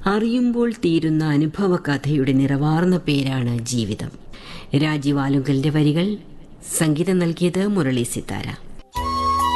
അറിയുമ്പോൾ തീരുന്ന അനുഭവ കഥയുടെ നിറവാർന്ന പേരാണ് ജീവിതം. രാജീവ് ആലുങ്കലിന്റെ വരികൾ, സംഗീതം നൽകിയത് മുരളി സിത്താര.